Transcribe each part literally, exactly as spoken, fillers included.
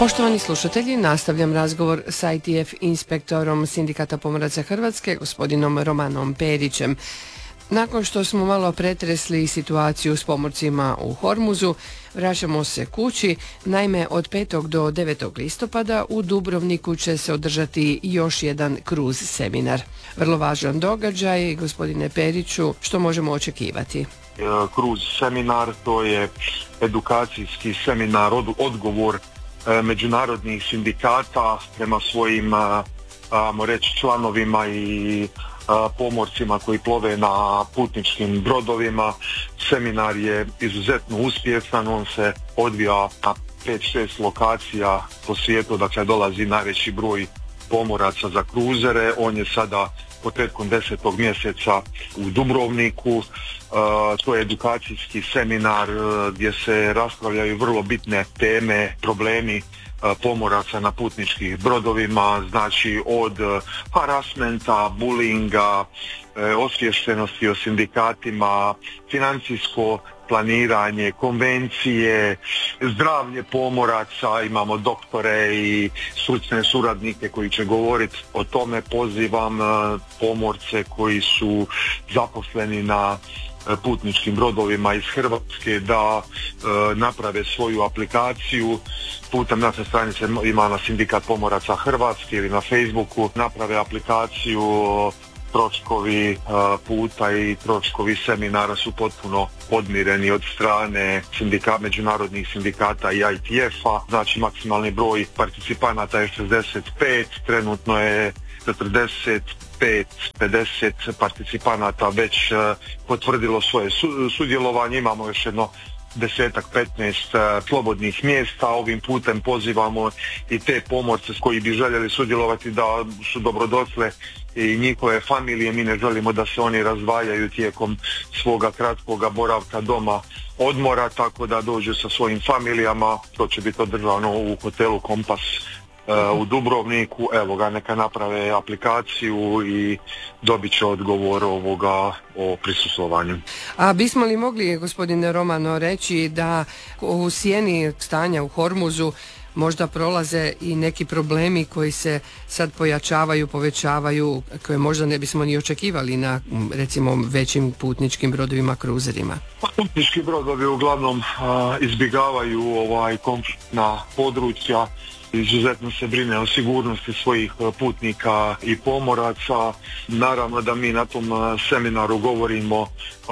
Poštovani slušatelji, nastavljam razgovor s I T F inspektorom Sindikata pomoraca Hrvatske, gospodinom Romanom Perićem. Nakon što smo malo pretresli situaciju s pomorcima u Hormuzu, vraćamo se kući. Naime, od petog do devetog listopada u Dubrovniku će se održati još jedan kruz seminar. Vrlo važan događaj. Gospodine Periću, što možemo očekivati? Kruz seminar, to je edukacijski seminar, od, odgovor e, međunarodnih sindikata prema svojim, ajmo reći, članovima i a, pomorcima koji plove na putničkim brodovima. Seminar je izuzetno uspješan, on se odvija na pet šest lokacija po svijetu, dakle dolazi najveći broj pomoraca za kruzere. On je sada početkom desetog mjeseca u Dubrovniku. Uh, to je edukacijski seminar uh, gdje se raspravljaju vrlo bitne teme, problemi uh, pomoraca na putničkih brodovima, znači od uh, harassmenta, bullyinga, uh, osviještenosti o sindikatima, financijsko planiranje, konvencije, zdravlje pomoraca. Imamo doktore i stručne suradnike koji će govoriti o tome. Pozivam pomorce koji su zaposleni na putničkim brodovima iz Hrvatske da e, naprave svoju aplikaciju putem naše stranice, ima na Sindikat pomoraca Hrvatske ili na Facebooku, naprave aplikaciju. Troškovi uh, puta i troškovi seminara su potpuno podmireni od strane sindika, međunarodnih sindikata i I T F-a. Znači maksimalni broj participanata je šezdeset pet, trenutno je četrdeset pet pedeset participanata već uh, potvrdilo svoje su, sudjelovanje. Imamo još jedno desetak, petnaest uh, slobodnih mjesta. Ovim putem pozivamo i te pomorce koji bi željeli sudjelovati da su dobrodošle i njihove familije. Mi ne želimo da se oni razdvajaju tijekom svoga kratkoga boravka doma odmora, tako da dođu sa svojim familijama. To će biti održano u hotelu Kompas uh, u Dubrovniku. Evo ga, neka naprave aplikaciju i dobit će odgovor ovoga o prisustvovanju. A bismo li mogli, gospodine Romano, reći da u sjeni stanja u Hormuzu možda prolaze i neki problemi koji se sad pojačavaju, povećavaju, koje možda ne bismo ni očekivali na, recimo, većim putničkim brodovima, kruzerima? Putnički brodovi uglavnom a, izbjegavaju ovaj konfliktna područja. Izuzetno se brine o sigurnosti svojih putnika i pomoraca. Naravno da mi na tom seminaru govorimo uh,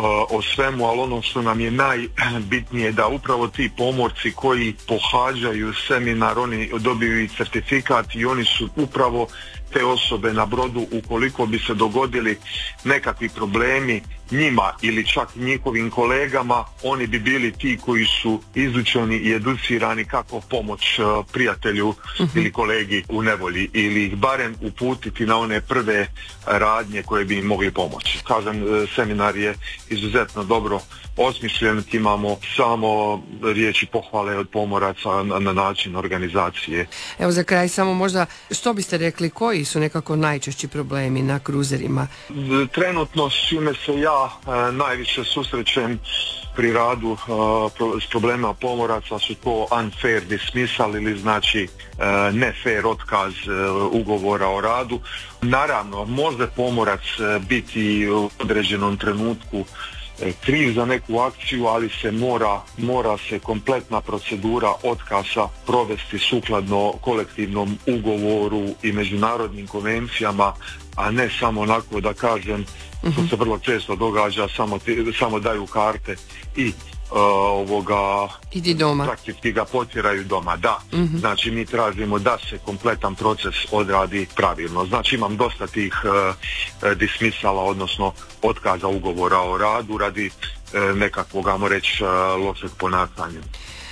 o svemu, ali ono što nam je najbitnije da upravo ti pomorci koji pohađaju seminar, oni dobiju i certifikat i oni su upravo te osobe na brodu. Ukoliko bi se dogodili nekakvi problemi njima ili čak njihovim kolegama, oni bi bili ti koji su izučeni i educirani kako pomoć uh, prijatelju uh-huh. ili kolegi u nevolji, ili ih barem uputiti na one prve radnje koje bi im mogli pomoći. Kažem, seminar je izuzetno dobro osmišljen, imamo samo riječi pohvale od pomoraca na, na način organizacije. Evo za kraj samo možda, što biste rekli, koji su nekako najčešći problemi na kruzerima? Trenutno s čime se ja e, najviše susrećem pri radu e, pro, s problema pomoraca su to unfair dismissal ili znači e, ne fair otkaz e, ugovora o radu. Naravno, može pomorac e, biti u određenom trenutku kriv za neku akciju, ali se mora, mora se kompletna procedura otkaza provesti sukladno kolektivnom ugovoru i međunarodnim konvencijama, a ne samo onako da kažem, uh-huh. što se vrlo često događa, samo, ti, samo daju karte i uh, ovoga idi doma. Praktički ga potjeraju doma, da. Uh-huh. Znači mi tražimo da se kompletan proces odradi pravilno. Znači imam dosta tih uh, dismisala, odnosno otkaza ugovora o radu radi uh, nekakvog, ajmo reći, uh, lošeg ponašanja.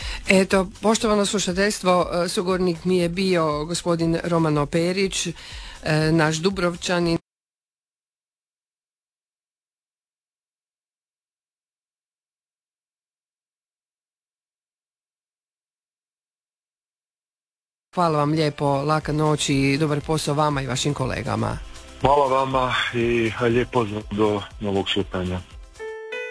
Eto, poštovano slušateljstvo, sugovornik mi je bio gospodin Romano Perić, naš Dubrovčanin. Hvala vam lijepo, laka noć i dobar posao vama i vašim kolegama. Hvala vama i lijep pozdrav do novog slutanja.